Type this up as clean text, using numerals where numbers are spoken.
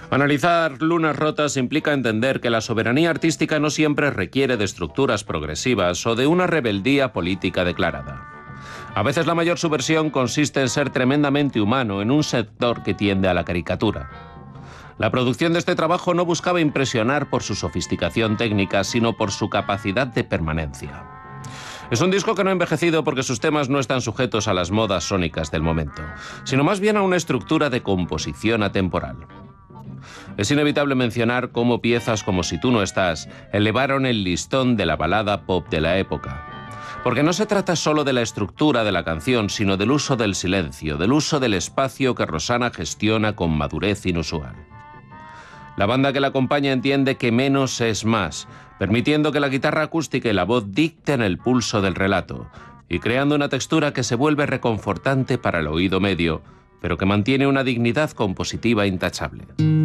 Analizar Lunas rotas implica entender que la soberanía artística no siempre requiere de estructuras progresivas o de una rebeldía política declarada. A veces la mayor subversión consiste en ser tremendamente humano en un sector que tiende a la caricatura. La producción de este trabajo no buscaba impresionar por su sofisticación técnica, sino por su capacidad de permanencia. Es un disco que no ha envejecido porque sus temas no están sujetos a las modas sónicas del momento, sino más bien a una estructura de composición atemporal. Es inevitable mencionar cómo piezas como Si tú no estás elevaron el listón de la balada pop de la época. Porque no se trata solo de la estructura de la canción, sino del uso del silencio, del uso del espacio que Rosana gestiona con madurez inusual. La banda que la acompaña entiende que menos es más, permitiendo que la guitarra acústica y la voz dicten el pulso del relato, y creando una textura que se vuelve reconfortante para el oído medio, pero que mantiene una dignidad compositiva intachable.